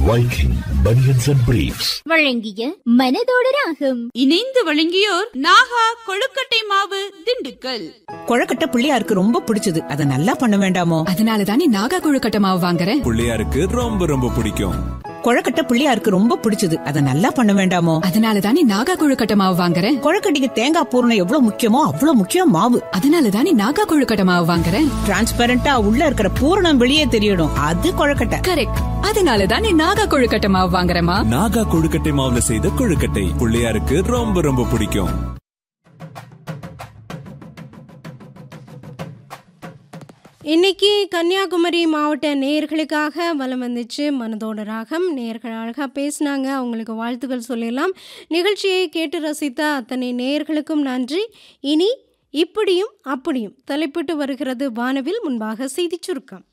Viking Bunions and Briefs வழங்கிய மனதோடு ராகம். இணைந்து வழங்கியோர் நாகா கொழுக்கட்டை மாவு திண்டுக்கல். கொழுக்கட்டை பிள்ளையாருக்கு ரொம்ப பிடிச்சது, அதை நல்லா பண்ண வேண்டாமோ? அதனாலதான் நீ நாகா கொழுக்கட்டை மாவு வாங்குறேன். பிள்ளையாருக்கு ரொம்ப ரொம்ப பிடிக்கும். கொழுக்கட்டை பிள்ளையாருக்கு ரொம்ப பிடிச்சது, அதை நல்லா பண்ண வேண்டாமோ? அதனாலதான் நீ நாகா கொழுக்கட்டை மாவு வாங்குறேன். கொழுக்கட்டைக்கு தேங்காய் பூரணம் எவ்வளவு முக்கியமோ அவ்வளவு முக்கியம் மாவு. அதனாலதான் நீ நாகா கொழுக்கட்டை மாவு வாங்குறேன். டிரான்ஸ்பரண்டா உள்ள இருக்கிற பூரணம் வெளியே தெரியணும், அது கொழுக்கட்டை. கரெக்ட். அதனாலதான் நீ நாகா கொழுக்கட்டை மாவு வாங்குறேமா. நாகா கொழுக்கட்டை மாவுல செய்த கொழுக்கட்டை பிள்ளையாருக்கு ரொம்ப ரொம்ப பிடிக்கும். இன்னைக்கு கன்னியாகுமரி மாவட்ட நேயர்களுக்காக வலம் வந்துச்சு மனதோட ராகம். நேயர்கள் அழகாக பேசினாங்க, அவங்களுக்கு வாழ்த்துக்கள் சொல்லலாம். நிகழ்ச்சியை கேட்டு ரசித்த அத்தனை நேயர்களுக்கும் நன்றி. இனி இப்படியும் அப்படியும் தலைப்பிட்டு வருகிறது வானவில். முன்பாக செய்தி சுருக்கம்.